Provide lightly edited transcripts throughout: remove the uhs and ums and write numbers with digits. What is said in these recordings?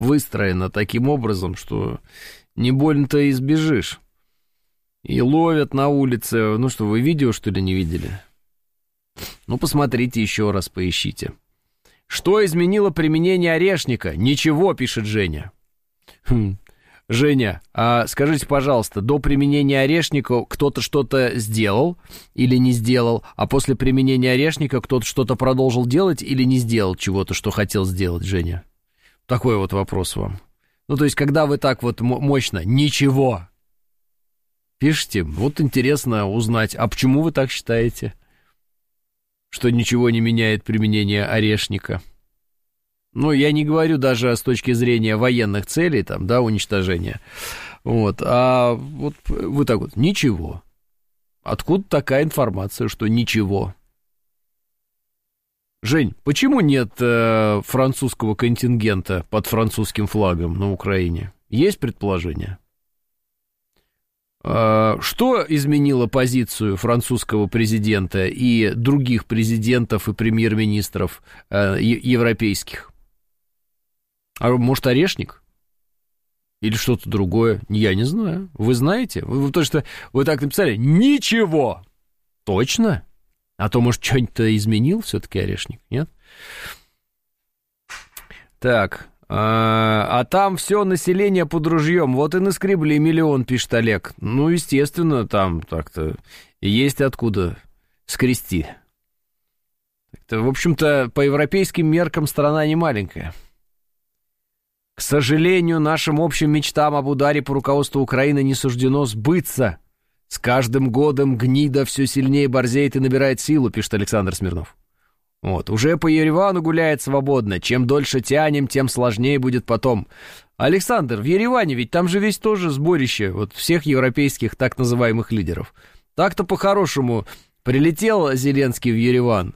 выстроена таким образом, что не больно-то избежишь. И ловят на улице. Ну что, вы видео, что ли, не видели? Ну, посмотрите еще раз, поищите. Что изменило применение орешника? Ничего, пишет Женя. Женя, а скажите, пожалуйста, до применения орешника кто-то что-то сделал или не сделал, а после применения орешника кто-то что-то продолжил делать или не сделал чего-то, что хотел сделать, Женя? Такой вот вопрос вам. Ну, то есть, когда вы так вот мощно «ничего» пишите, вот интересно узнать, а почему вы так считаете, что ничего не меняет применение орешника? Ну, я не говорю даже с точки зрения военных целей, там, да, уничтожения. Вот, а вот вы так вот, ничего. Откуда такая информация, что ничего? Жень, почему нет французского контингента под французским флагом на Украине? Есть предположение? Что изменило позицию французского президента и других президентов и премьер-министров европейских? А может, орешник? Или что-то другое? Я не знаю. Вы знаете? Потому что вы так написали «ничего». Точно? А то, может, что-нибудь изменил все-таки орешник, нет? Так, а там все население под ружьем. Вот и наскребли 1 миллион, пишет Олег. Ну, естественно, там так-то есть откуда скрести. В общем-то, по европейским меркам страна не маленькая. К сожалению, нашим общим мечтам об ударе по руководству Украины не суждено сбыться. С каждым годом гнида все сильнее борзеет и набирает силу, пишет Александр Смирнов. Вот, уже по Еревану гуляет свободно. Чем дольше тянем, тем сложнее будет потом. Александр, в Ереване ведь там же весь тоже сборище вот всех европейских так называемых лидеров. Так-то по-хорошему прилетел Зеленский в Ереван.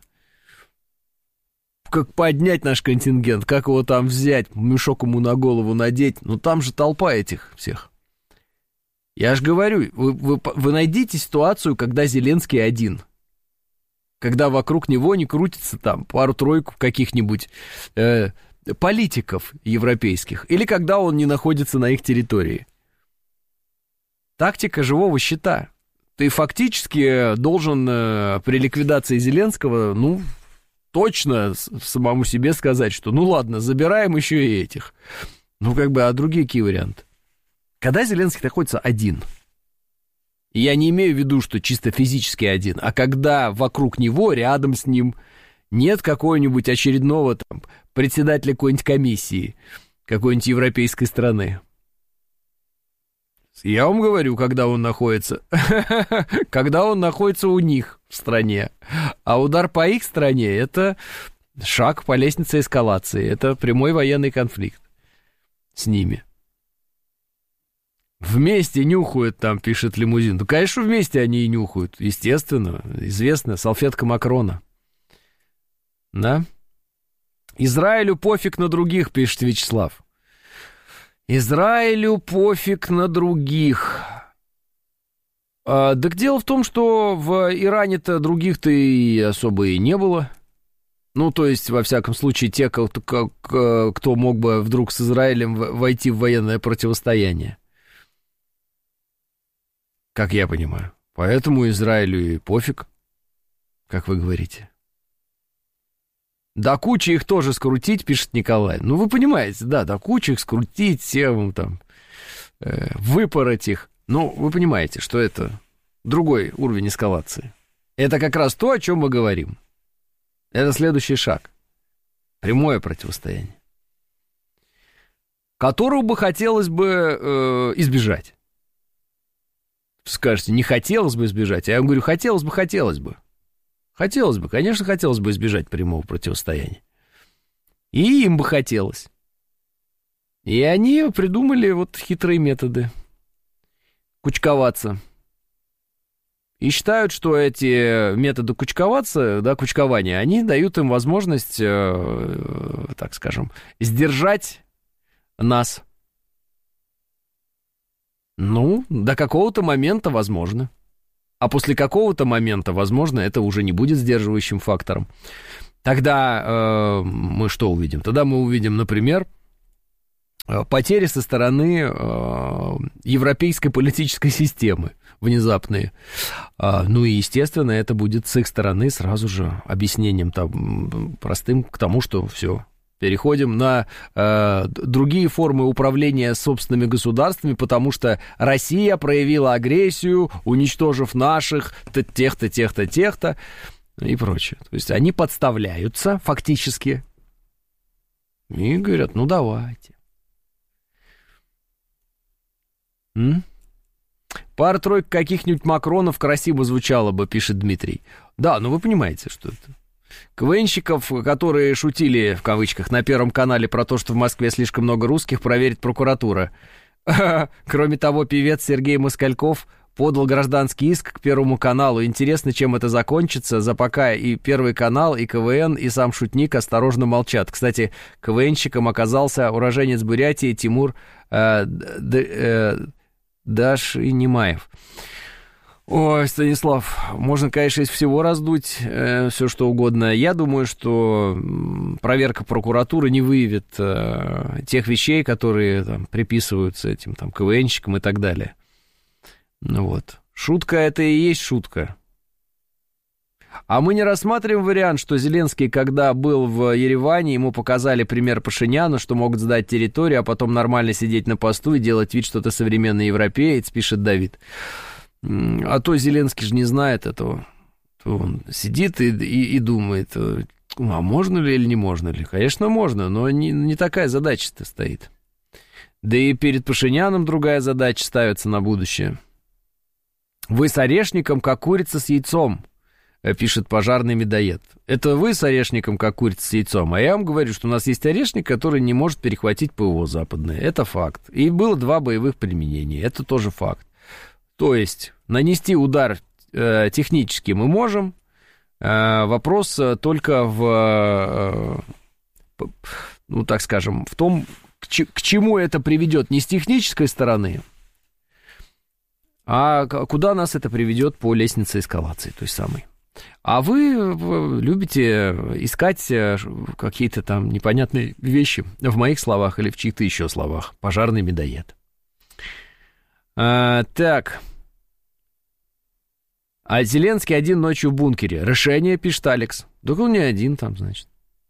Как поднять наш контингент, как его там взять, мешок ему на голову надеть. Ну там же толпа этих всех. Я же говорю, вы найдите ситуацию, когда Зеленский один. Когда вокруг него не крутится там пару-тройку каких-нибудь политиков европейских. Или когда он не находится на их территории. Тактика живого щита. Ты фактически должен при ликвидации Зеленского, ну, точно самому себе сказать, что ну ладно, забираем еще и этих. Ну, как бы, а другие какие варианты? Когда Зеленский находится один, и я не имею в виду, что чисто физически один, а когда вокруг него, рядом с ним, нет какого-нибудь очередного там председателя какой-нибудь комиссии, какой-нибудь европейской страны. Я вам говорю, когда он находится. Когда он находится у них в стране. А удар по их стране — это шаг по лестнице эскалации. Это прямой военный конфликт с ними. Вместе нюхают там, пишет Лимузин. Ну, конечно, вместе они и нюхают. Естественно, известная салфетка Макрона. Да? Израилю пофиг на других, пишет Вячеслав. Израилю пофиг на других. Так дело в том, что в Иране-то других-то и особо и не было. Ну, то есть, во всяком случае, те, кто мог бы вдруг с Израилем войти в военное противостояние. Как я понимаю. Поэтому Израилю и пофиг, как вы говорите. До кучи их тоже скрутить, пишет Николай. Ну, вы понимаете, да, до кучи их скрутить, всем там, выпороть их. Ну, вы понимаете, что это другой уровень эскалации. Это как раз то, о чем мы говорим. Это следующий шаг. Прямое противостояние. Которого бы хотелось бы избежать. Скажете, не хотелось бы избежать. А я вам говорю, хотелось бы. Хотелось бы, конечно, хотелось бы избежать прямого противостояния. И им бы хотелось. И они придумали вот хитрые методы. Кучковаться. И считают, что эти методы кучковаться, да, кучкования, они дают им возможность, так скажем, сдержать нас. Ну, до какого-то момента возможно. А после какого-то момента, возможно, это уже не будет сдерживающим фактором. Тогда мы что увидим? Тогда мы увидим, например, потери со стороны европейской политической системы внезапные. Ну и, естественно, это будет с их стороны сразу же объяснением там, простым к тому, что все, переходим на другие формы управления собственными государствами, потому что Россия проявила агрессию, уничтожив наших тех-то, тех-то, тех-то и прочее. То есть они подставляются фактически и говорят, ну давайте. Пара-тройка каких-нибудь Макронов красиво звучало бы, пишет Дмитрий. Да, ну вы понимаете, что это. КВНщиков, которые шутили, в кавычках, на Первом канале про то, что в Москве слишком много русских, проверит прокуратура. Кроме того, певец Сергей Москальков подал гражданский иск к Первому каналу. Интересно, чем это закончится. За пока и Первый канал, и КВН, и сам шутник осторожно молчат. Кстати, КВНщиком оказался уроженец Бурятии Тимур Дашинимаев. Ой, Станислав, можно, конечно, из всего раздуть все, что угодно. Я думаю, что проверка прокуратуры не выявит тех вещей, которые там приписываются этим там КВНщикам и так далее. Ну вот. Шутка — это и есть шутка. А мы не рассматриваем вариант, что Зеленский, когда был в Ереване, ему показали пример Пашиняна, что могут сдать территорию, а потом нормально сидеть на посту и делать вид, что ты современный европеец, пишет Давид. А то Зеленский же не знает этого. То он сидит и думает, а можно ли или не можно ли? Конечно, можно, но не такая задача-то стоит. Да и перед Пашиняном другая задача ставится на будущее. Вы с орешником, как курица с яйцом, пишет пожарный медоед. Это вы с орешником, как курица с яйцом, а я вам говорю, что у нас есть орешник, который не может перехватить ПВО западное. Это факт. И было 2 боевых применения. Это тоже факт. То есть нанести удар технически мы можем. Вопрос только в, ну так скажем, в том, к чему это приведет не с технической стороны, а куда нас это приведет по лестнице эскалации той самой. А вы любите искать какие-то там непонятные вещи в моих словах или в чьих-то еще словах. Пожарный медоед. Так. А Зеленский один ночью в бункере. Решение, пишет Алекс. Только он не один там, значит.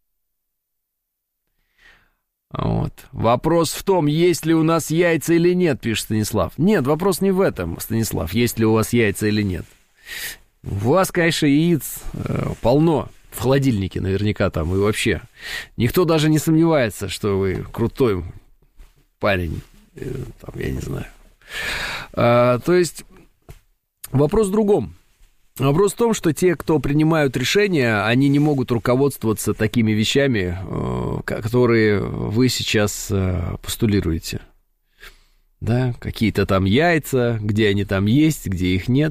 Вот. Вопрос в том, есть ли у нас яйца или нет, пишет Станислав. Нет, вопрос не в этом, Станислав, есть ли у вас яйца или нет. У вас, конечно, яиц полно в холодильнике наверняка там и вообще. Никто даже не сомневается, что вы крутой парень, там, я не знаю. То есть вопрос в другом. Вопрос в том, что те, кто принимают решения, они не могут руководствоваться такими вещами, которые вы сейчас постулируете. Да, какие-то там яйца, где они там есть, где их нет.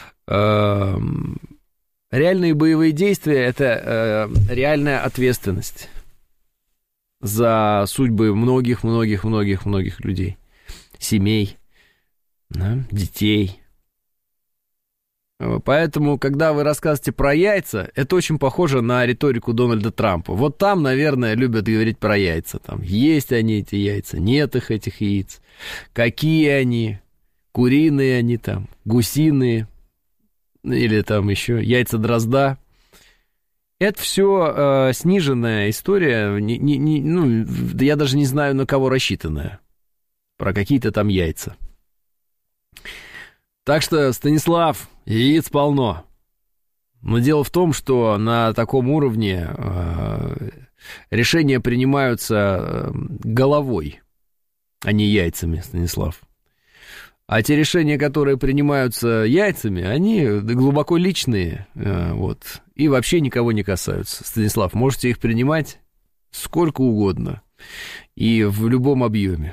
Реальные боевые действия — это реальная ответственность за судьбы многих людей, семей, да, детей. Поэтому, когда вы рассказываете про яйца, это очень похоже на риторику Дональда Трампа. Вот там, наверное, любят говорить про яйца. Там есть они, эти яйца, нет их, этих яиц. Какие они, куриные они там, гусиные, или там еще яйца дрозда. Это все сниженная история, ну, я даже не знаю, на кого рассчитанная. Про какие-то там яйца. Так что, Станислав, яиц полно. Но дело в том, что на таком уровне решения принимаются головой, а не яйцами, Станислав. А те решения, которые принимаются яйцами, они глубоко личные, вот, и вообще никого не касаются. Станислав, можете их принимать сколько угодно и в любом объеме.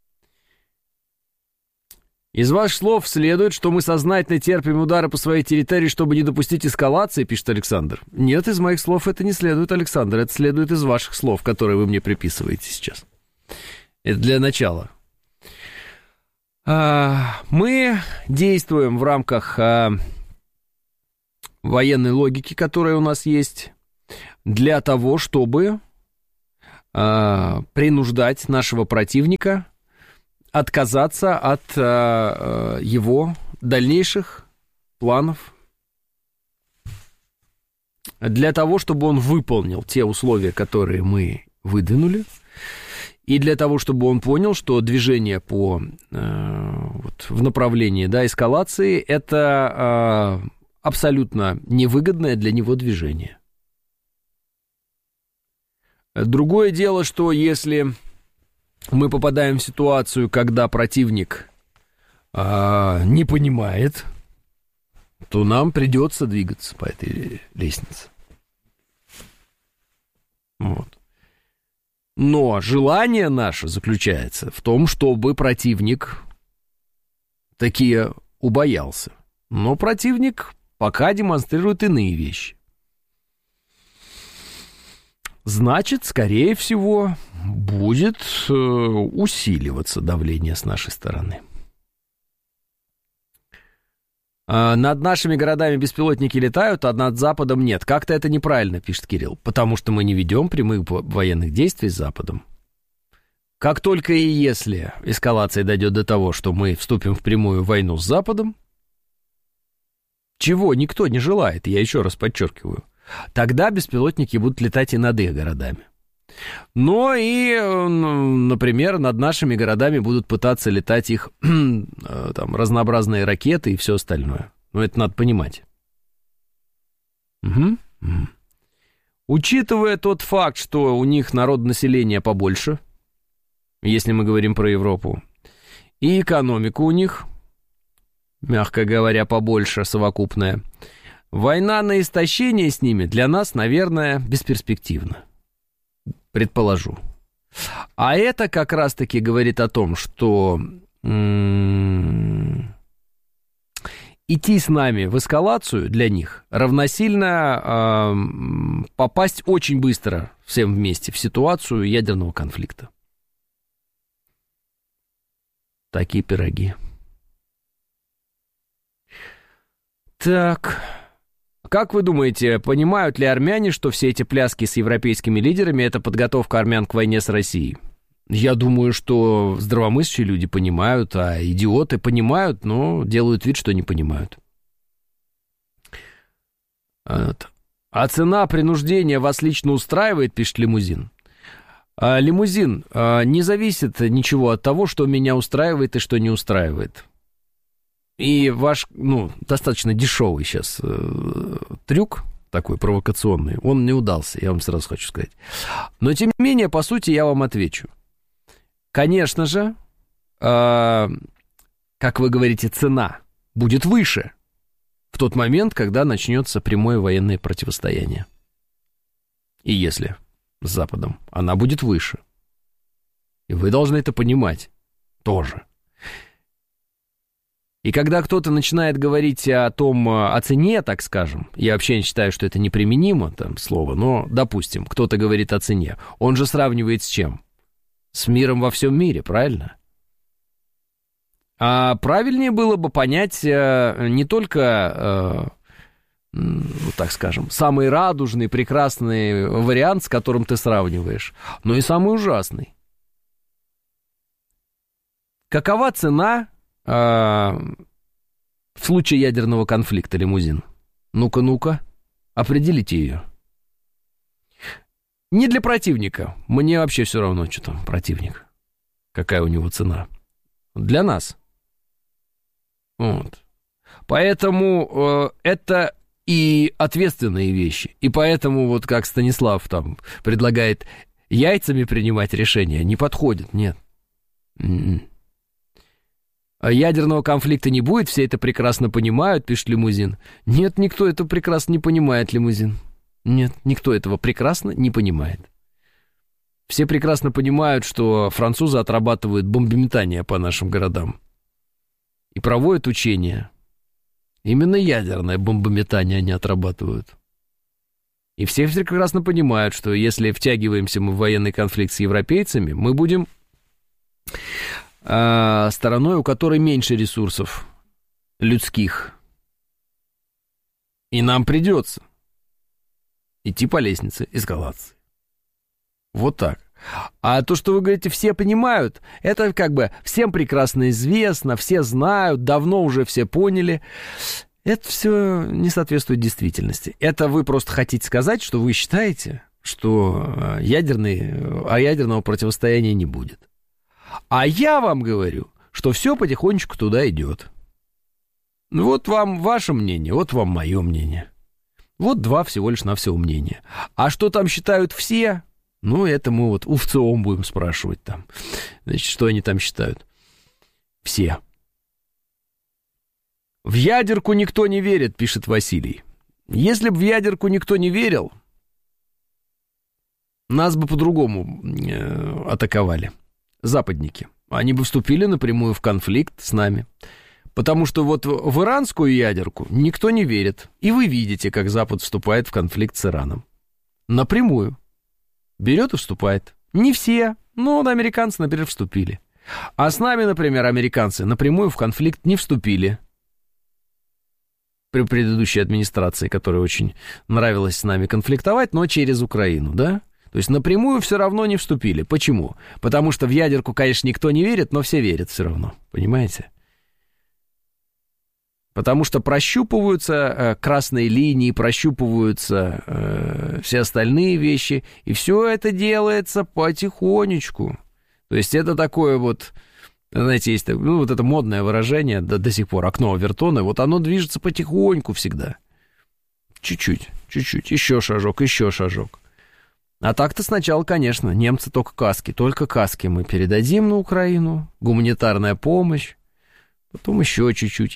Из ваших слов следует, что мы сознательно терпим удары по своей территории, чтобы не допустить эскалации, пишет Александр. Нет, из моих слов это не следует, Александр. Это следует из ваших слов, которые вы мне приписываете сейчас. Это для начала. Мы действуем в рамках военной логики, которая у нас есть, для того, чтобы принуждать нашего противника отказаться от его дальнейших планов для того, чтобы он выполнил те условия, которые мы выдвинули, и для того, чтобы он понял, что движение в направлении эскалации – это абсолютно невыгодное для него движение. Другое дело, что если мы попадаем в ситуацию, когда противник не понимает, то нам придется двигаться по этой лестнице. Вот. Но желание наше заключается в том, чтобы противник такие убоялся. Но противник пока демонстрирует иные вещи. Значит, скорее всего, будет усиливаться давление с нашей стороны. Над нашими городами беспилотники летают, а над Западом нет. Как-то это неправильно, пишет Кирилл, потому что мы не ведем прямых военных действий с Западом. Как только и если эскалация дойдет до того, что мы вступим в прямую войну с Западом, чего никто не желает, я еще раз подчеркиваю, тогда беспилотники будут летать и над их городами. Но и, например, над нашими городами будут пытаться летать их там, разнообразные ракеты и все остальное. Но это надо понимать. Угу. Учитывая тот факт, что у них народонаселение побольше, если мы говорим про Европу, и экономика у них, мягко говоря, побольше, совокупная, война на истощение с ними для нас, наверное, бесперспективна. Предположу. А это как раз-таки говорит о том, что идти с нами в эскалацию для них равносильно попасть очень быстро всем вместе в ситуацию ядерного конфликта. Такие пироги. Так... Как вы думаете, понимают ли армяне, что все эти пляски с европейскими лидерами – это подготовка армян к войне с Россией? Я думаю, что здравомыслящие люди понимают, а идиоты понимают, но делают вид, что не понимают. А цена принуждения вас лично устраивает, пишет Лимузин. Лимузин, не зависит ничего от того, что меня устраивает и что не устраивает. И ваш, достаточно дешевый сейчас трюк, такой провокационный, он не удался, я вам сразу хочу сказать. Но, тем не менее, по сути, я вам отвечу. Конечно же, как вы говорите, цена будет выше в тот момент, когда начнется прямое военное противостояние. И если с Западом, она будет выше. И вы должны это понимать тоже. И когда кто-то начинает говорить о цене, так скажем, я вообще не считаю, что это неприменимо, там, слово, но, допустим, кто-то говорит о цене, он же сравнивает с чем? С миром во всем мире, правильно? А правильнее было бы понять не только, так скажем, самый радужный, прекрасный вариант, с которым ты сравниваешь, но и самый ужасный. Какова цена... в случае ядерного конфликта, Лимузин? Ну-ка, определите ее. Не для противника. Мне вообще все равно, что там противник. Какая у него цена. Для нас. Вот. Поэтому это и ответственные вещи. И поэтому, вот как Станислав там предлагает яйцами принимать решения, не подходит, нет. Ядерного конфликта не будет, все это прекрасно понимают, пишет Лимузин. Нет, никто это прекрасно не понимает, Лимузин. Нет, никто этого прекрасно не понимает. Все прекрасно понимают, что французы отрабатывают бомбометание по нашим городам. И проводят учения. Именно ядерное бомбометание они отрабатывают. И все прекрасно понимают, что если втягиваемся мы в военный конфликт с европейцами, мы будем... стороной, у которой меньше ресурсов людских. И нам придется идти по лестнице эскалации. Вот так. А то, что вы говорите, все понимают, это как бы всем прекрасно известно, все знают, давно уже все поняли. Это все не соответствует действительности. Это вы просто хотите сказать, что вы считаете, что ядерного противостояния не будет. А я вам говорю, что все потихонечку туда идет. Вот вам ваше мнение, вот вам мое мнение. Вот два всего лишь навсего мнения. А что там считают все? Ну, это мы вот у ВЦИОМ будем спрашивать там. Значит, что они там считают? Все. В ядерку никто не верит, пишет Василий. Если бы в ядерку никто не верил, нас бы по-другому атаковали. Западники. Они бы вступили напрямую в конфликт с нами. Потому что вот в иранскую ядерку никто не верит. И вы видите, как Запад вступает в конфликт с Ираном. Напрямую. Берет и вступает. Не все, но американцы, например, вступили. А с нами, например, американцы напрямую в конфликт не вступили. При предыдущей администрации, которой очень нравилось с нами конфликтовать, но через Украину, да? То есть напрямую все равно не вступили. Почему? Потому что в ядерку, конечно, никто не верит, но все верят все равно. Понимаете? Потому что прощупываются красные линии, прощупываются все остальные вещи, и все это делается потихонечку. То есть это такое вот, знаете, есть вот это модное выражение до сих пор, окно Овертона, вот оно движется потихоньку всегда. Чуть-чуть, еще шажок. А так-то сначала, конечно, немцы только каски мы передадим на Украину, гуманитарная помощь. Потом еще чуть-чуть.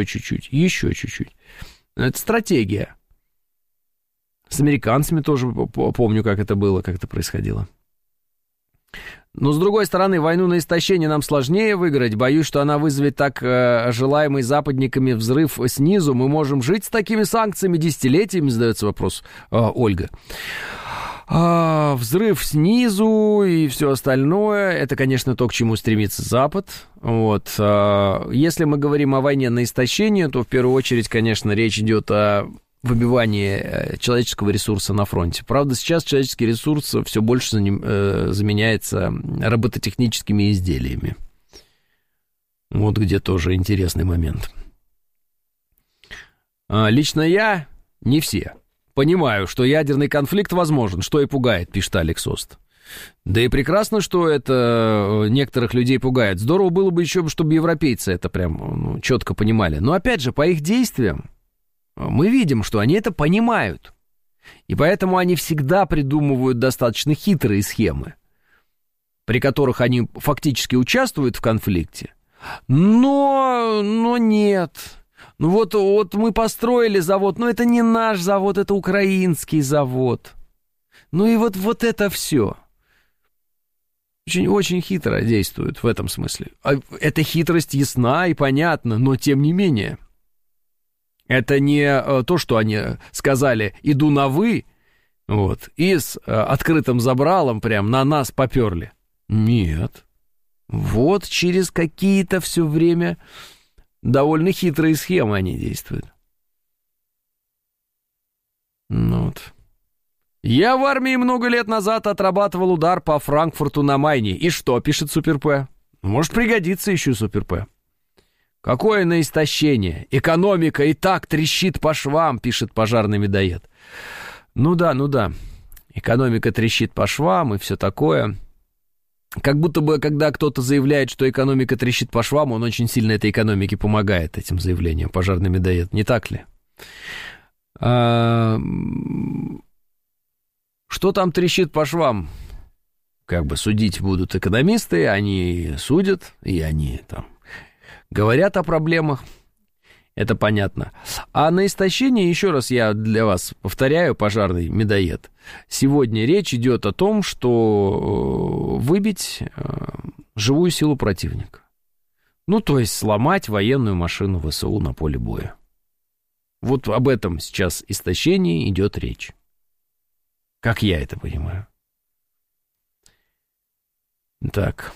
Это стратегия. С американцами тоже помню, как это было, как это происходило. Но, с другой стороны, войну на истощение нам сложнее выиграть. Боюсь, что она вызовет так желаемый западниками взрыв снизу. Мы можем жить с такими санкциями десятилетиями, задается вопрос Ольга. Взрыв снизу и все остальное, это, конечно, то, к чему стремится Запад. Вот. Если мы говорим о войне на истощение, то в первую очередь, конечно, речь идет о выбивании человеческого ресурса на фронте. Правда, сейчас человеческий ресурс все больше заменяется робототехническими изделиями. Вот где тоже интересный момент. Лично я, не все. Понимаю, что ядерный конфликт возможен, что и пугает, пишет Алекс Ост. Да и прекрасно, что это некоторых людей пугает. Здорово было бы еще, чтобы европейцы это прям четко понимали. Но опять же, по их действиям мы видим, что они это понимают. И поэтому они всегда придумывают достаточно хитрые схемы, при которых они фактически участвуют в конфликте. Но нет. Ну вот мы построили завод, но это не наш завод, это украинский завод. Ну и вот это все. Очень хитро действуют в этом смысле. Эта хитрость ясна и понятна, но тем не менее. Это не то, что они сказали «иду на вы», вот, и с открытым забралом прям на нас поперли. Нет. Вот через какие-то все время... довольно хитрые схемы они действуют. Ну вот. Я в армии много лет назад отрабатывал удар по Франкфурту на Майне. И что, пишет Супер П? Может пригодится еще Супер П. Какое на истощение. Экономика и так трещит по швам, пишет пожарный медоед. Ну да. Экономика трещит по швам и все такое. Как будто бы, когда кто-то заявляет, что экономика трещит по швам, он очень сильно этой экономике помогает, этим заявлением, пожарный медоед. Не так ли? Что там трещит по швам? Как бы судить будут экономисты, они судят, и они там говорят о проблемах. Это понятно. А на истощение, еще раз я для вас повторяю, пожарный медоед, сегодня речь идет о том, что выбить живую силу противника. Ну, то есть сломать военную машину ВСУ на поле боя. Вот об этом сейчас истощении идет речь. Как я это понимаю. Так.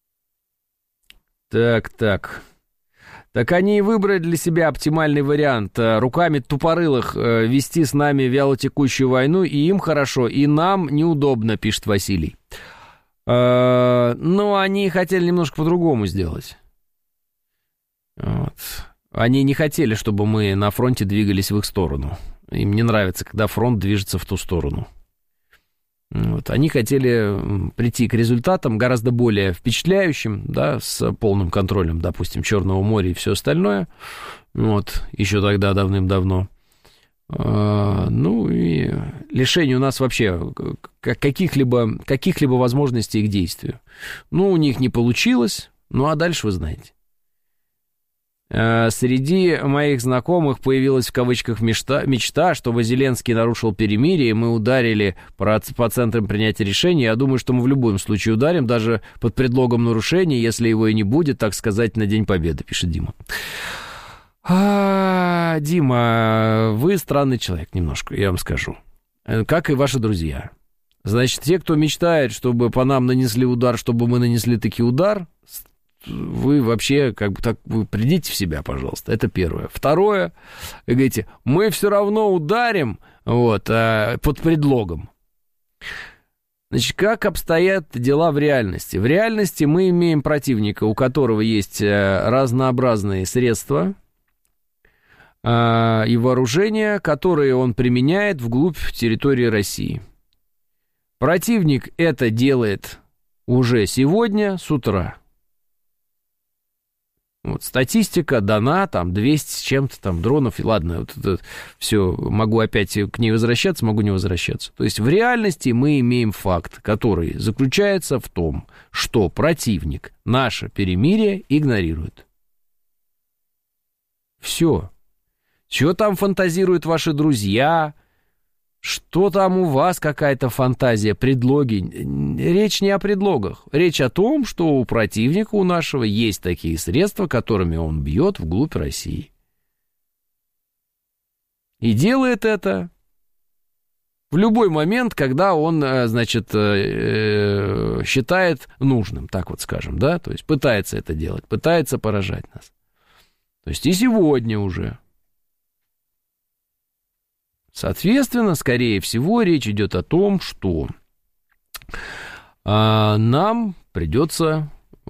Так они и выбрали для себя оптимальный вариант. Руками тупорылых вести с нами вялотекущую войну, и им хорошо, и нам неудобно, пишет Василий. Но они хотели немножко по-другому сделать. Вот. Они не хотели, чтобы мы на фронте двигались в их сторону. Им не нравится, когда фронт движется в ту сторону. Вот. Они хотели прийти к результатам гораздо более впечатляющим, да, с полным контролем, допустим, Черного моря и все остальное. Вот. Еще тогда давным-давно. Ну и лишение у нас вообще каких-либо возможностей к действию. Ну, у них не получилось, ну а дальше вы знаете. Среди моих знакомых появилась в кавычках мечта, чтобы Зеленский нарушил перемирие, и мы ударили по центрам принятия решений. Я думаю, что мы в любом случае ударим, даже под предлогом нарушения, если его и не будет, так сказать, на День Победы, пишет Дима. Дима, вы странный человек немножко, я вам скажу. Как и ваши друзья. Значит, те, кто мечтает, чтобы по нам нанесли удар, чтобы мы нанесли таки удар, вы вообще как бы так, вы придите в себя, пожалуйста. Это первое. Второе, вы говорите, мы все равно ударим, вот, под предлогом. Значит, как обстоят дела в реальности? В реальности мы имеем противника, у которого есть разнообразные средства и вооружения, которые он применяет вглубь территории России. Противник это делает уже сегодня с утра. Вот статистика дана, там 200 с чем-то там дронов, и ладно, вот это все, могу опять к ней возвращаться, могу не возвращаться. То есть в реальности мы имеем факт, который заключается в том, что противник наше перемирие игнорирует. Все. Что там фантазируют ваши друзья? Что там у вас какая-то фантазия, предлоги? Речь не о предлогах. Речь о том, что у противника у нашего есть такие средства, которыми он бьет вглубь России. И делает это в любой момент, когда он, значит, считает нужным, так вот скажем, да? То есть пытается это делать, пытается поражать нас. То есть и сегодня уже. Соответственно, скорее всего, речь идет о том, что нам придется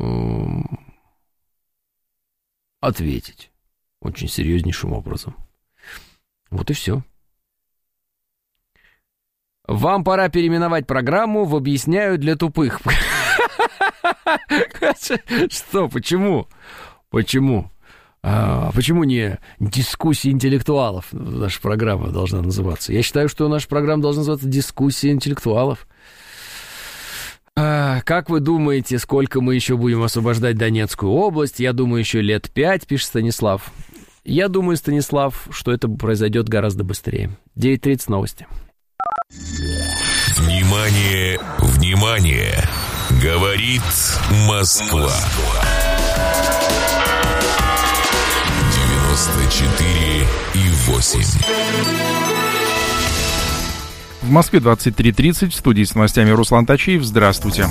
ответить очень серьезнейшим образом. Вот и все. Вам пора переименовать программу в «Объясняю для тупых». Что? Почему? Почему? Почему не «Дискуссии интеллектуалов» наша программа должна называться? Я считаю, что наша программа должна называться «Дискуссии интеллектуалов». Как вы думаете, сколько мы еще будем освобождать Донецкую область? Я думаю, еще лет 5, пишет Станислав. Я думаю, Станислав, что это произойдет гораздо быстрее. 9:30 новости. Внимание, внимание! Говорит Москва. 94,8. В Москве 23:30, в студии с новостями Руслан Тачиев. Здравствуйте.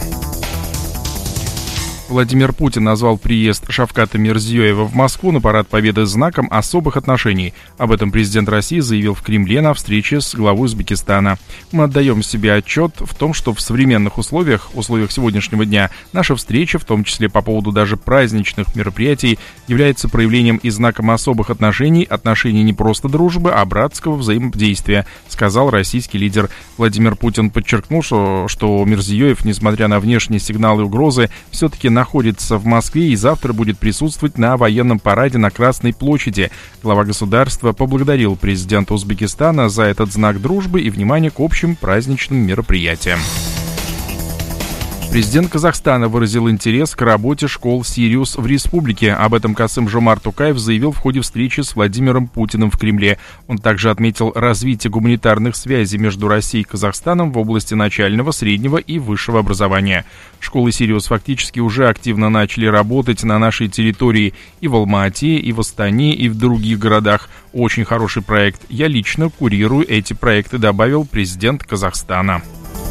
Владимир Путин назвал приезд Шавката Мирзиёева в Москву на парад Победы знаком особых отношений. Об этом президент России заявил в Кремле на встрече с главой Узбекистана. Мы отдаем себе отчет в том, что в современных условиях сегодняшнего дня, наша встреча, в том числе по поводу даже праздничных мероприятий, является проявлением и знаком особых отношений не просто дружбы, а братского взаимодействия, сказал российский лидер. Владимир Путин подчеркнул, что Мирзиёев, несмотря на внешние сигналы и угрозы, все-таки находится в Москве и завтра будет присутствовать на военном параде на Красной площади. Глава государства поблагодарил президента Узбекистана за этот знак дружбы и внимания к общим праздничным мероприятиям. Президент Казахстана выразил интерес к работе школ «Сириус» в республике. Об этом Касым-Жомарт Токаев заявил в ходе встречи с Владимиром Путиным в Кремле. Он также отметил развитие гуманитарных связей между Россией и Казахстаном в области начального, среднего и высшего образования. Школы «Сириус» фактически уже активно начали работать на нашей территории и в Алма-Ате, и в Астане, и в других городах. Очень хороший проект. Я лично курирую эти проекты, добавил президент Казахстана.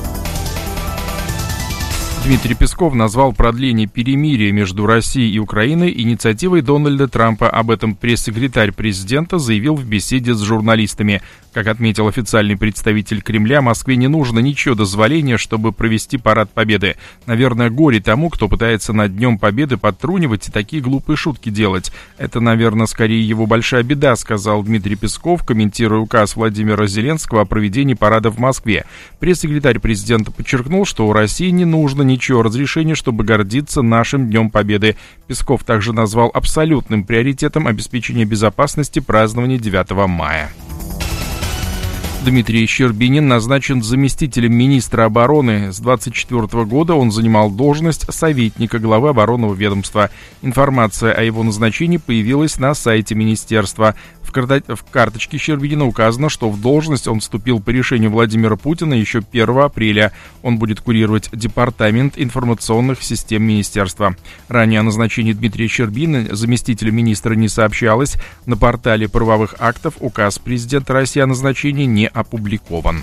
Дмитрий Песков назвал продление перемирия между Россией и Украиной инициативой Дональда Трампа. Об этом пресс-секретарь президента заявил в беседе с журналистами. Как отметил официальный представитель Кремля, Москве не нужно ничего дозволения, чтобы провести парад Победы. Наверное, горе тому, кто пытается над Днем Победы подтрунивать и такие глупые шутки делать. Это, наверное, скорее его большая беда, сказал Дмитрий Песков, комментируя указ Владимира Зеленского о проведении парада в Москве. Пресс-секретарь президента подчеркнул, что у России не нужно ничего разрешения, чтобы гордиться нашим Днем Победы. Песков также назвал абсолютным приоритетом обеспечение безопасности празднования 9 мая. Дмитрий Щербинин назначен заместителем министра обороны. С 2024 года он занимал должность советника главы оборонного ведомства. Информация о его назначении появилась на сайте министерства. В карточке Щербинина указано, что в должность он вступил по решению Владимира Путина еще 1 апреля. Он будет курировать департамент информационных систем министерства. Ранее о назначении Дмитрия Щербинина заместителя министра не сообщалось. На портале правовых актов указ президента России о назначении не опубликован.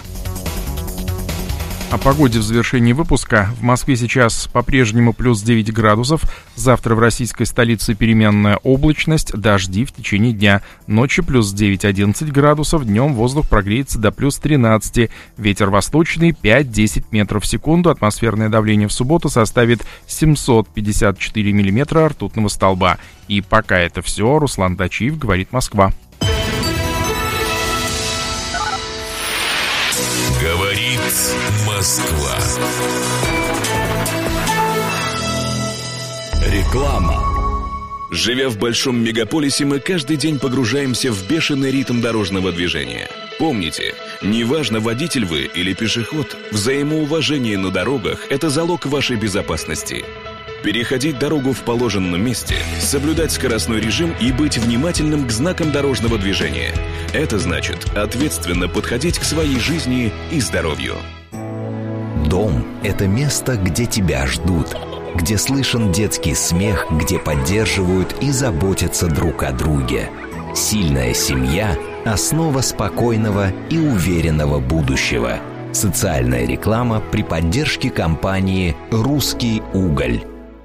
О погоде в завершении выпуска. В Москве сейчас по-прежнему плюс 9 градусов. Завтра в российской столице переменная облачность, дожди в течение дня. Ночью плюс 9-11 градусов, днем воздух прогреется до плюс 13. Ветер восточный 5-10 метров в секунду. Атмосферное давление в субботу составит 754 миллиметра ртутного столба. И пока это все. Руслан Дачиев, говорит Москва. Говорит Москва. Реклама. Живя в большом мегаполисе, мы каждый день погружаемся в бешеный ритм дорожного движения. Помните, неважно, водитель вы или пешеход, взаимоуважение на дорогах – это залог вашей безопасности. Переходить дорогу в положенном месте, соблюдать скоростной режим и быть внимательным к знакам дорожного движения. Это значит ответственно подходить к своей жизни и здоровью. Дом – это место, где тебя ждут, где слышен детский смех, где поддерживают и заботятся друг о друге. Сильная семья – основа спокойного и уверенного будущего. Социальная реклама при поддержке компании «Русский уголь».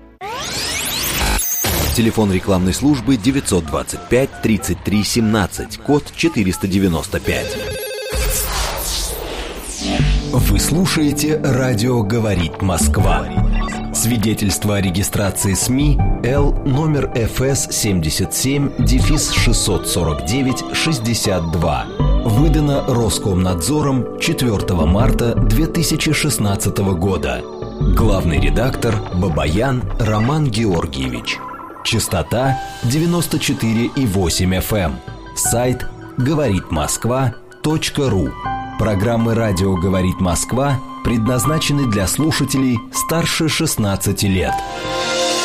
Телефон рекламной службы 925 33 17, код 495. Вы слушаете «Радио говорит Москва». Свидетельство о регистрации СМИ Л номер ФС 77-649-62. Выдано Роскомнадзором 4 марта 2016 года. Главный редактор Бабаян Роман Георгиевич. Частота 94,8 FM. Сайт говоритмосква.ру. Программы «Радио говорит Москва» предназначены для слушателей старше 16 лет.